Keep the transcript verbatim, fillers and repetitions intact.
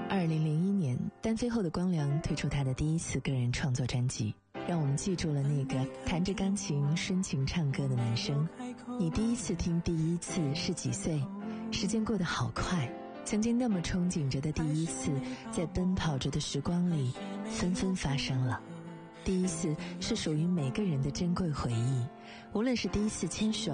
二零零一年，单飞后的光良推出他的第一次个人创作专辑，让我们记住了那个弹着钢琴深情唱歌的男生。你第一次听第一次是几岁？时间过得好快，曾经那么憧憬着的第一次，在奔跑着的时光里纷纷发生了。第一次是属于每个人的珍贵回忆，无论是第一次牵手，